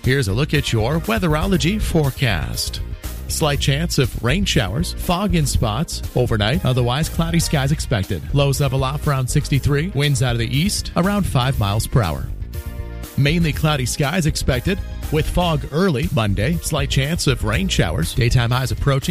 Here's a look at your weatherology forecast. Slight chance of rain showers, fog in spots overnight, otherwise cloudy skies expected. Lows level off around 63, winds out of the east around 5 miles per hour. Mainly cloudy skies expected with fog early Monday, slight chance of rain showers, daytime highs approaching